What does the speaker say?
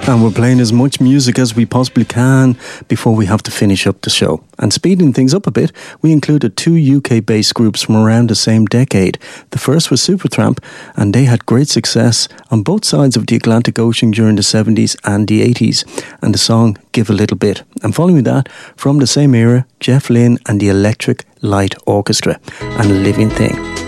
And we're playing as much music as we possibly can before we have to finish up the show. And speeding things up a bit, we included two UK-based groups from around the same decade. The first was Supertramp, and they had great success on both sides of the Atlantic Ocean during the 70s and the 80s. And the song Give a Little Bit. And following that, from the same era, Jeff Lynne and the Electric Light Orchestra and Living Thing.